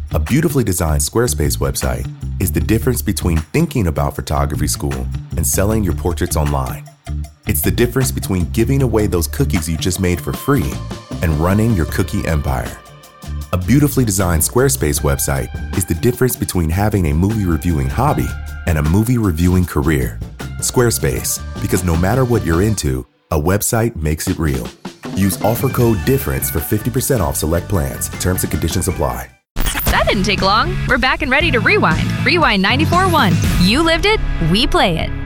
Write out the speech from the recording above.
A beautifully designed Squarespace website is the difference between thinking about photography school and selling your portraits online. It's the difference between giving away those cookies you just made for free and running your cookie empire. A beautifully designed Squarespace website is the difference between having a movie reviewing hobby and a movie reviewing career. Squarespace, because no matter what you're into, a website makes it real. Use offer code DIFFERENCE for 50% off select plans. Terms and conditions apply. That didn't take long. We're back and ready to rewind. Rewind 94.1. You lived it, we play it.